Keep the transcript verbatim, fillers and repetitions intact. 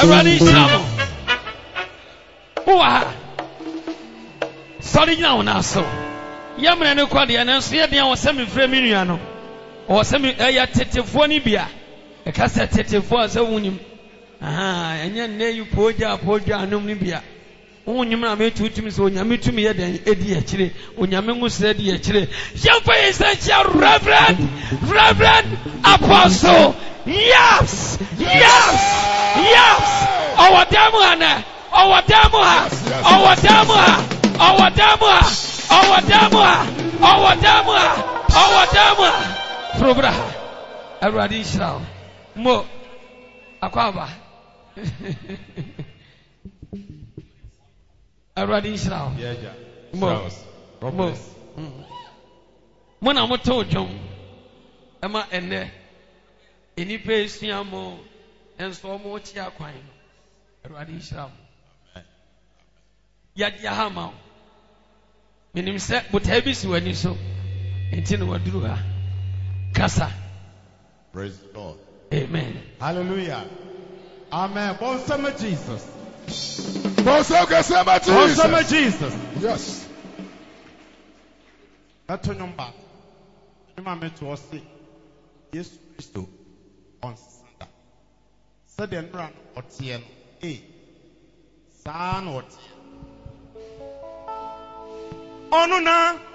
Everybody shout. Wow. Sorry now now so. Yamre no kwade na so ye dia wo se me frɛ me nua no. O se me ya tetefo ni bia. E ka se tetefo se wunim. Aha, enye nne yu poja poja anum ni bia. Wunyim na me tutum so onyame tumi ye den edi akire. Onyame ngusre di akire. Yemfa essential reverend, reverend apostle. Yes! Yes! Yes! Our demo ana. Our demo ha. Our demo ha. Our demo ha. Our demo ha. Our demo ha. Our demo ha. Probra. Everybody shout. Mo. Akwaba. Everybody shout. Yeah, yeah. Mo. Mo. Mo na mo to dwom. Ema ene. Eni pe suamo enso mo chi akwan no. Everybody shout. Yadi hama. Minim se botabi si wani so. Enti no waduru ha. Kasa. Praise God. Amen. Hallelujah. Amen. Bonsama Jesus. Bonsama Jesus. Bonsama Jesus. Yes. Ato nyomba. Nyoma meto ose. Yesu Kristo on Sunday. Sade nra otie no. Eh. Saa na otie. Onu na